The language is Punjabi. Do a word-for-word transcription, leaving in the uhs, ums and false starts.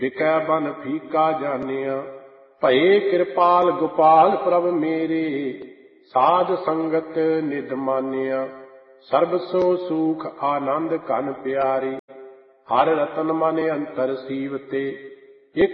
ਬਿਕੈ ਬਨ ਫੀਕਾ ਜਾਣਿਆ। ਭਏ ਕਿਰਪਾਲ ਗੋਪਾਲ ਪ੍ਰਭ ਮੇਰੇ, ਸਾਧ ਸੰਗਤ ਨਿਧ ਮਾਨਿਆ। ਸਰਬ ਸੋ ਸੂਖ ਆਨੰਦ ਘਨ ਪਿਆਰੀ, ਹਰ ਰਤਨ ਮਨ ਅੰਤਰ ਸੀਵਤੇ।